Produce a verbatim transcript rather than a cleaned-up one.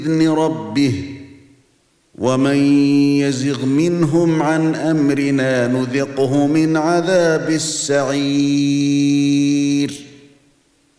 بإذن ربه ومن يزغ منهم عن أمرنا نذقه من عذاب السعير